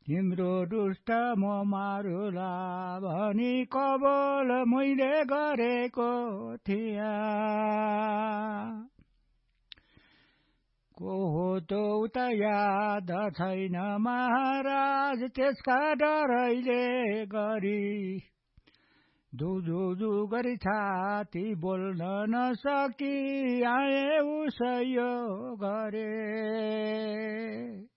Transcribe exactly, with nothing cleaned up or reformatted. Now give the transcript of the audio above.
तिम्रो दुष्ट म मारुला भनी कबोल मैले गरेको थिया को हो त उता याद छैन महाराज त्यसका डरैले गरी दुधुधु गरी छाती बोल्न नसकी आए उसयो गरे